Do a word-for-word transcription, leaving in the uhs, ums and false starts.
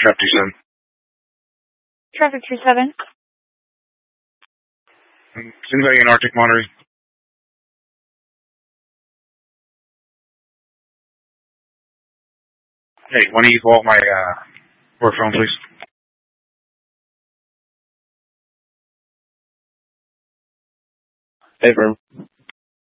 Traffic two seven. Traffic two seven. Is anybody in Arctic monitoring? Hey, why don't you call my uh, work phone, please? Hey, firm.